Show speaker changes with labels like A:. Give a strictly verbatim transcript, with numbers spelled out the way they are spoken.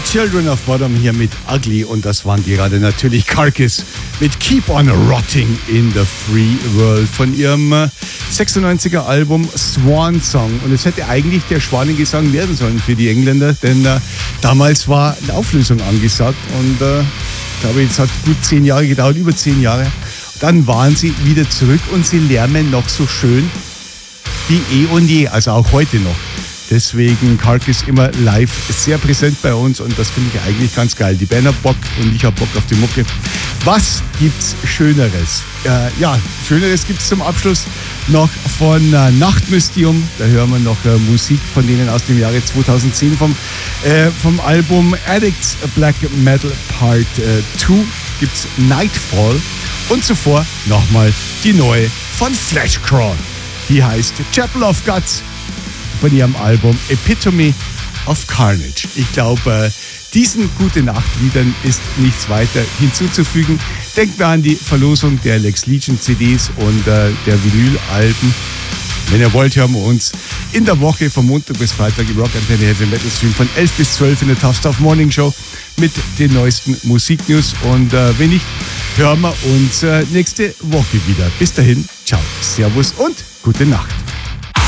A: Children of Bodom hier mit Ugly und das waren gerade natürlich Carcass mit Keep on Rotting in the Free World von ihrem sechsundneunziger Album Swan Song. Und es hätte eigentlich der Schwanengesang werden sollen für die Engländer, denn äh, damals war eine Auflösung angesagt und äh, ich glaube, es hat gut zehn Jahre gedauert, über zehn Jahre. Dann waren sie wieder zurück und sie lärmen noch so schön wie eh und je, also auch heute noch. Deswegen Carcass immer live sehr präsent bei uns und das finde ich eigentlich ganz geil. Die Band hat Bock und ich habe Bock auf die Mucke. Was gibt's Schöneres? Äh, ja, Schöneres gibt's zum Abschluss noch von äh, Nachtmystium. Da hören wir noch äh, Musik von denen aus dem Jahre zweitausendzehn vom, äh, vom Album Addicts Black Metal Part zwei äh, gibt's Nightfall und zuvor nochmal die neue von Fleshcrawl. Die heißt Chapel of Guts von ihrem Album Epitome of Carnage. Ich glaube, diesen Gute-Nacht-Liedern ist nichts weiter hinzuzufügen. Denkt mir an die Verlosung der Lex Legion C Ds und äh, der Vinyl-Alben. Wenn ihr wollt, hören wir uns in der Woche von Montag bis Freitag im Rock Antenne Heavy Metal Stream von elf bis zwölf in der Tough Stuff Morning Show mit den neuesten Musiknews. Und äh, wenn nicht, hören wir uns äh, nächste Woche wieder. Bis dahin, ciao, servus und gute Nacht.